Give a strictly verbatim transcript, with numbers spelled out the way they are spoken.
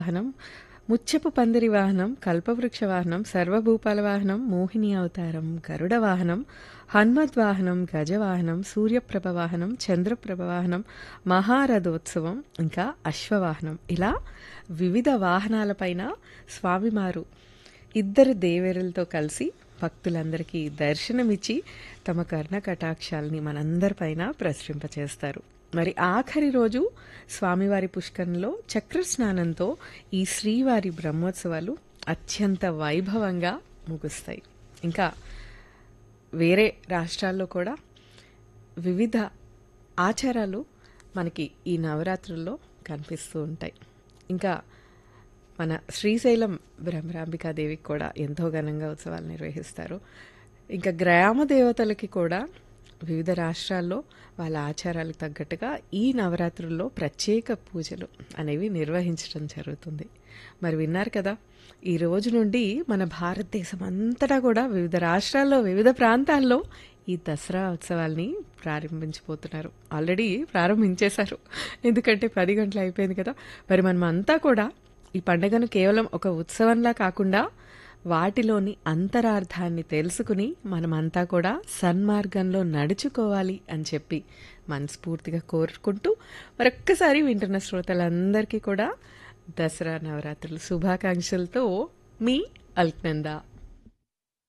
వాహనం, ముత్యపు పందిరి వాహనం, కల్పవృక్ష వాహనం, సర్వభూపాల వాహనం, మోహిని అవతారం, గరుడ వాహనం, హన్మద్ వాహనం, గజవాహనం, సూర్యప్రభ వాహనం, చంద్రప్రభ వాహనం, మహారథోత్సవం, ఇంకా అశ్వవాహనం. ఇలా వివిధ వాహనాలపైన స్వామివారు ఇద్దరు దేవేరులతో కలిసి భక్తులందరికీ దర్శనమిచ్చి తమ కర్ణ కటాక్షాలని మనందరిపైన ప్రసరింపచేస్తారు. మరి ఆఖరి రోజు స్వామివారి పుష్కరంలో చక్ర స్నానంతో ఈ శ్రీవారి బ్రహ్మోత్సవాలు అత్యంత వైభవంగా ముగుస్తాయి. ఇంకా వేరే రాష్ట్రాల్లో కూడా వివిధ ఆచారాలు మనకి ఈ నవరాత్రుల్లో కనిపిస్తూ ఉంటాయి. ఇంకా మన శ్రీశైలం భ్రమరాంబికాదేవికి కూడా ఎంతో ఘనంగా ఉత్సవాలు నిర్వహిస్తారు. ఇంకా గ్రామ దేవతలకి కూడా వివిధ రాష్ట్రాల్లో వాళ్ళ ఆచారాలకు తగ్గట్టుగా ఈ నవరాత్రుల్లో ప్రత్యేక పూజలు అనేవి నిర్వహించడం జరుగుతుంది. మరి విన్నారు కదా, ఈ రోజు నుండి మన భారతదేశం అంతటా కూడా వివిధ రాష్ట్రాల్లో వివిధ ప్రాంతాల్లో ఈ దసరా ఉత్సవాల్ని ప్రారంభించబోతున్నారు. ఆల్రెడీ ప్రారంభించేశారు, ఎందుకంటే పది గంటలు అయిపోయింది కదా. మరి మనం అంతా కూడా ఈ పండుగను కేవలం ఒక ఉత్సవంలా కాకుండా వాటిలోని అంతరార్థాన్ని తెలుసుకుని మనమంతా కూడా సన్మార్గంలో నడుచుకోవాలి అని చెప్పి మనస్ఫూర్తిగా కోరుకుంటూ మరొక్కసారి వింటున్న శ్రోతలందరికీ కూడా దసరా నవరాత్రులు శుభాకాంక్షలతో మీ అల్క్నంద.